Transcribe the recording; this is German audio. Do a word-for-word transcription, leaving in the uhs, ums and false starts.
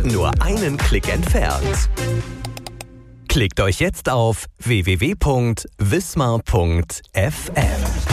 nur einen Klick entfernt. Klickt euch jetzt auf w w w punkt wismar punkt f m.